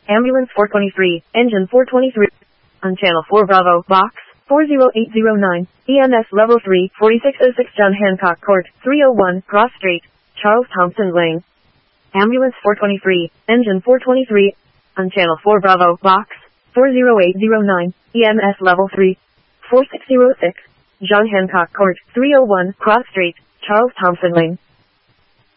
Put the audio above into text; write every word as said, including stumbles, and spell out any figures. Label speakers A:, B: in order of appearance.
A: Ambulance four twenty-three, Engine four twenty-three. On Channel four Bravo, Box four zero eight zero nine, E M S Level three, forty-six oh six John Hancock Court, three oh one, Cross Street, Charles Thompson Lane. Ambulance four twenty-three, Engine four twenty-three. On Channel four Bravo, Box four zero eight zero nine, E M S Level three, forty-six oh six, John Hancock Court, three oh one, Cross Street, Charles Thompson Lane.